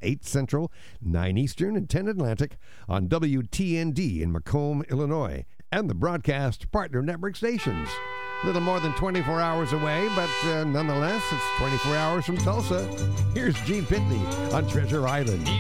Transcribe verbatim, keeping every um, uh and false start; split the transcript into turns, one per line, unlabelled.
eight Central, nine Eastern, and ten Atlantic on W T N D in Macomb, Illinois, and the broadcast partner network stations. A little more than twenty-four hours away, but uh, nonetheless, it's twenty-four hours from Tulsa. Here's Gene Pitney on Treasure Island.